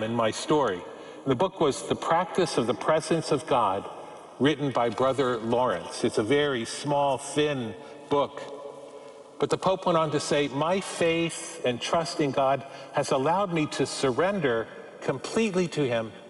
am in my story. The book was The Practice of the Presence of God, written by Brother Lawrence. It's a very small, thin book. But the Pope went on to say, my faith and trust in God has allowed me to surrender completely to him